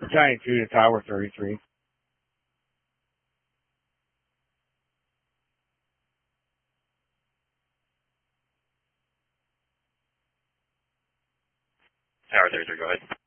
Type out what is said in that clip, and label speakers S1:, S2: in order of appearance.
S1: Giant 2 to Tower 33.
S2: Tower 33, go ahead.